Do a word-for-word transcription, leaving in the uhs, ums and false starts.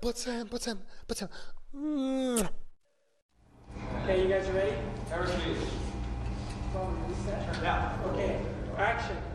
Potem, potem, potem. Mm. Okay, you guys are ready? Airspeed. Well, reset. Yeah. Okay, action.